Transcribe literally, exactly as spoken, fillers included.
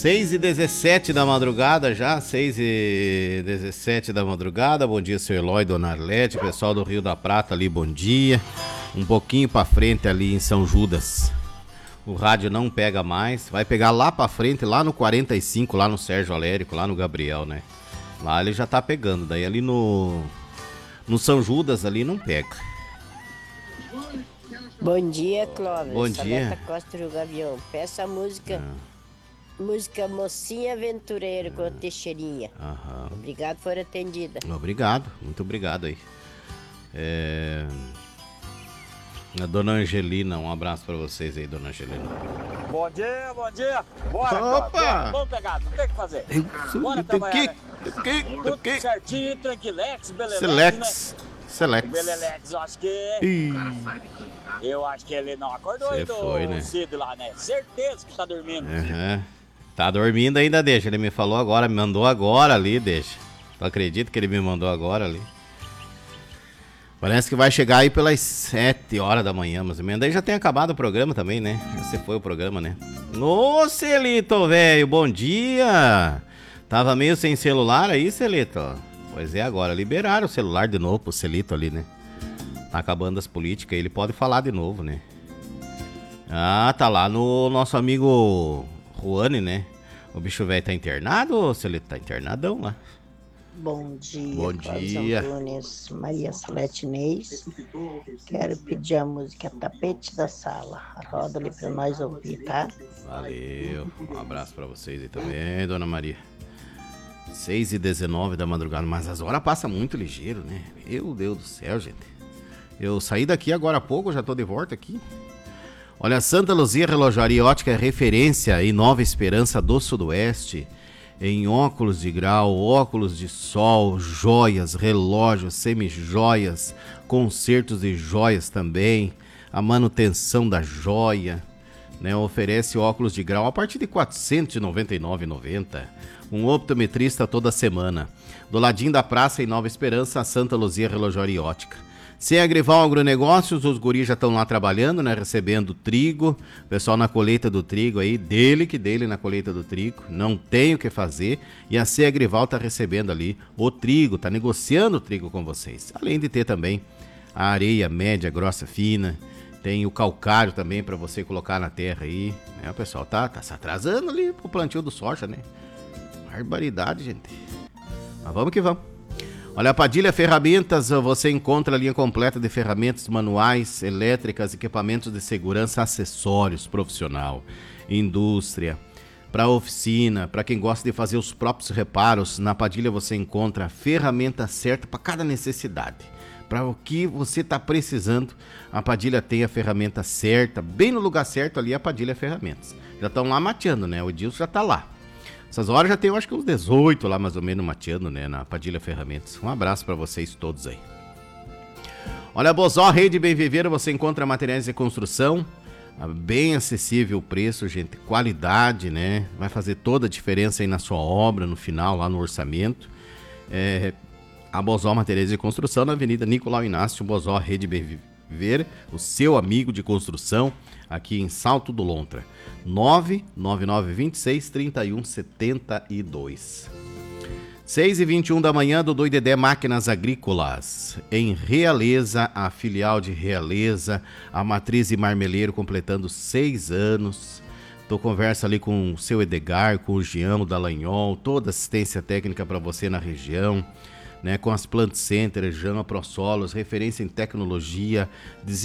seis e dezessete da madrugada já, seis e dezessete da madrugada. Bom dia, seu Eloy, dona Arlete, pessoal do Rio da Prata ali, bom dia. Um pouquinho pra frente ali em São Judas, o rádio não pega mais, vai pegar lá pra frente, lá no quarenta e cinco, lá no Sérgio Alérico, lá no Gabriel, né? Lá ele já tá pegando, daí ali no, no São Judas ali não pega. Bom dia, Clóvis. Bom dia. Saleta Costa do Gavião. Peça a música, Ah. música Mocinha Aventureira com a Teixeirinha. Aham. Obrigado por atendida. Obrigado, muito obrigado aí. É... A dona Angelina, um abraço pra vocês aí, dona Angelina. Bom dia, bom dia. Bora, Opa! Clóvis. Vamos pegar, não tem o que fazer. Bora Tem trabalhar, que, né? tem que, tem Tudo que. certinho, tranquilex, belelex, Selex, né? Selex. O Belelex, eu acho que... Ih, Eu acho que ele não acordou Cê aí do foi, né? Cid lá, né? Certeza que tá dormindo. aham. Tá dormindo ainda, deixa. Ele me falou agora, me mandou agora ali, deixa. Tu acredita que ele me mandou agora ali? Parece que vai chegar aí pelas sete horas da manhã, mas daí já tem acabado o programa também, né? Já se foi o programa, né? Ô, Celito, velho, bom dia! Tava meio sem celular aí, Celito? Pois é, agora liberaram o celular de novo pro Celito ali, né? Tá acabando as políticas, ele pode falar de novo, né? Ah, tá lá no nosso amigo Juane, né? O bicho velho tá internado, ou Celito tá internadão lá? Bom dia, Bom Clóvis dia. Antunes, Maria Salete Neis. Quero pedir a música Tapete da Sala. Roda ali pra nós ouvir, tá? Valeu, um abraço pra vocês aí também, dona Maria. seis e dezenove da madrugada, mas as horas passam muito ligeiro, né? Meu Deus do céu, gente. Eu saí daqui agora há pouco, já tô de volta aqui. Olha, Santa Luzia Relojaria Ótica é referência em Nova Esperança do Sudoeste, em óculos de grau, óculos de sol, joias, relógios, semijoias, consertos de joias também, a manutenção da joia, né? Oferece óculos de grau a partir de quatrocentos e noventa e nove reais e noventa centavos. Um optometrista toda semana. Do ladinho da praça em Nova Esperança, a Santa Luzia Relojaria Ótica. Sem Agrival Agronegócios, os guris já estão lá trabalhando, né? Recebendo trigo. O pessoal na colheita do trigo aí, dele que dele na colheita do trigo. Não tem o que fazer. E a C Agrival tá recebendo ali o trigo, tá negociando o trigo com vocês. Além de ter também a areia média, grossa, fina. Tem o calcário também para você colocar na terra aí. Né? O pessoal tá, tá se atrasando ali pro plantio do soja, né? Barbaridade, gente. Mas vamos que vamos. Olha, a Padilha Ferramentas, você encontra a linha completa de ferramentas manuais, elétricas, equipamentos de segurança, acessórios, profissional, indústria, para oficina, para quem gosta de fazer os próprios reparos. Na Padilha você encontra a ferramenta certa para cada necessidade. Para o que você está precisando, a Padilha tem a ferramenta certa, bem no lugar certo ali, a Padilha Ferramentas. Já estão lá mateando, né? O Edilson já está lá. Essas horas já tem, eu acho que uns dezoito lá mais ou menos mateando, né, na Padilha Ferramentas. Um abraço para vocês todos aí. Olha, Bozó, Rede Bem Viver, você encontra materiais de construção, bem acessível o preço, gente, qualidade, né, vai fazer toda a diferença aí na sua obra, no final, lá no orçamento. É, a Bozó Materiais de Construção, na Avenida Nicolau Inácio, Bozó, Rede Bem Viver, o seu amigo de construção, aqui em Salto do Lontra. nove nove nove dois seis, três um sete dois. seis e vinte e um da manhã, Dudu e Dedé Máquinas Agrícolas. Em Realeza, a filial de Realeza, a matriz de Marmeleiro completando seis anos. Tô conversa ali com o seu Edgar, com o Jean, o Dallagnol, toda assistência técnica para você na região, né? Com as Plant Center, Jean, ProSolos, referência em tecnologia,